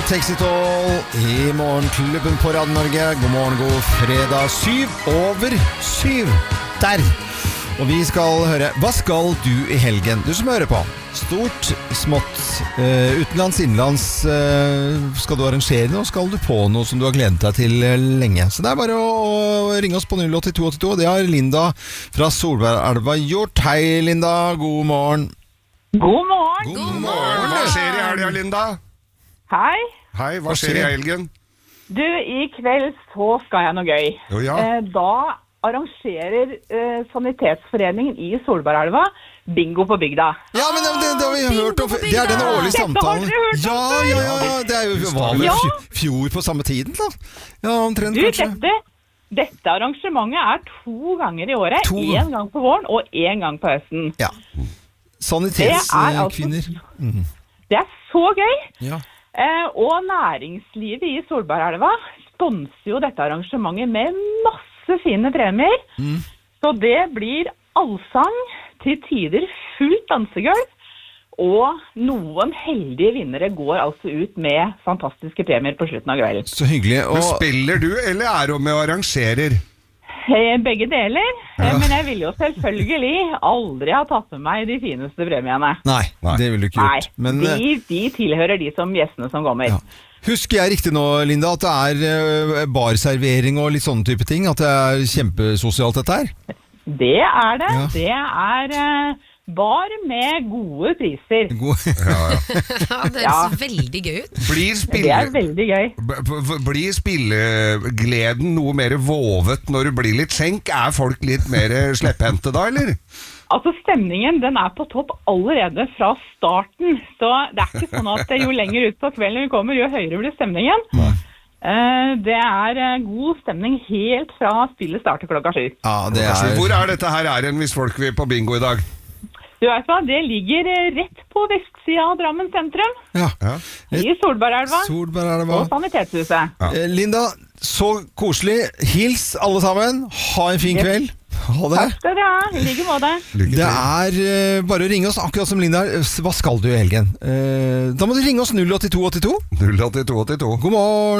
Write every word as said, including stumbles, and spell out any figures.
Takes It All i Morgenklubben på Radio Norge. God morgen, god fredag. Syv over syv. Der. Og vi skal høre, hva skal du i helgen? Du som hører på. Stort, smått, uh, utenlands, innenlands. Uh, skal du arrangere noe? Skal du på noe som du har gledet deg til uh, lenge? Så det er bare å, å ringe oss på null åtte to åtte to. Det har Linda fra Solbergelva gjort. Hei Linda, god morgen. God morgen. God morgen. Hva skjer i helga, Linda? Hei. Hei, hva skjer i helgen? Du, i kveld så skal jeg noe gøy. Jo, ja. Eh, da arrangerer eh, Sanitetsforeningen i Solbergelva bingo på bygda. Ja, men det, det, det har vi hørt om. Det er den årlige samtalen. Ja, ja, ja. Det er jo var vel Ja. fjor på samme tiden, da. Ja, omtrent Du, kanskje. dette, dette arrangementet er to ganger i året. To. En gang på våren og en gang på høsten. Ja. Sanitetskvinner. Mm. Det er så gøy. Ja. Eh, og næringslivet i Solbergelva sponser jo dette arrangementet med masse fine premier. Mm. Så det blir allsang, til tider fullt dansegulv, og noen heldige vinnere går altså ut med fantastiske premier på slutten av kvelden. Så hyggelig. Men Og spiller du, eller er du med og arrangerer? Eh, Begge deler, eh, Ja. men jeg vil jo selvfølgelig aldri ha tatt med meg de fineste premiene. Nei, Nei. det ville du ikke Nei, gjort. Men eh, de, de tilhører de som gjestene som kommer. ja. Husker jeg riktig nå, Linda, at det er eh, barservering og litt sånne type ting? At det er kjempesosialt dette her? Det er det. Ja. Det er eh, bar med gode priser. God. Ja, ja. Ja, det høres Ja. veldig gøy ut. Blir, Det er spille, veldig gøy. b- b- blir spillegleden noe mer vovet når du blir litt skjenk? Er folk litt mer slepphendte da, eller? Altså, stemningen den er på topp allerede fra starten. Så det er ikke sånn at jo lenger ut på kvelden vi kommer, jo høyere blir stemningen. Eh, det er eh, god stemning helt fra spillet starter klokka sju. Ja, det er Hvor er dette her er en hvis folk vil på bingo i dag? Du vet hva, det ligger eh, rett på vestsida av Drammen sentrum, ja. Ja. i Solbergelva Solbergelva. og Sanitetshuset. Ja. Eh, Linda, så koselig. Hils alle sammen. Ha en fin Yes. kveld. Ha det. Takk skal dere ha, i like måte. Lykke Det til. er eh, bare å ringe oss, akkurat som Linda. Hva skal du i helgen? Eh, da må du ringe oss null åtte to åtte to. null åtte to åtte to. God morgen.